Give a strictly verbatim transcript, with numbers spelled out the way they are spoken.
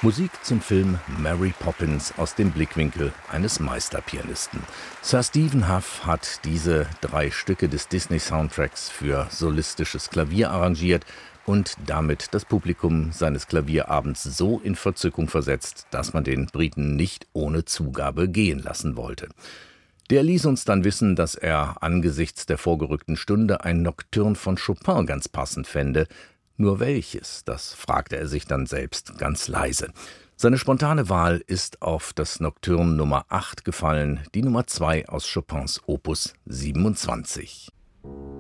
Musik zum Film Mary Poppins aus dem Blickwinkel eines Meisterpianisten. Sir Stephen Hough hat diese drei Stücke des Disney-Soundtracks für solistisches Klavier arrangiert und damit das Publikum seines Klavierabends so in Verzückung versetzt, dass man den Briten nicht ohne Zugabe gehen lassen wollte. Der ließ uns dann wissen, dass er angesichts der vorgerückten Stunde ein Nocturne von Chopin ganz passend fände. Nur welches, das fragte er sich dann selbst ganz leise. Seine spontane Wahl ist auf das Nocturne Nummer acht gefallen, die Nummer zwei aus Chopins Opus siebenundzwanzig.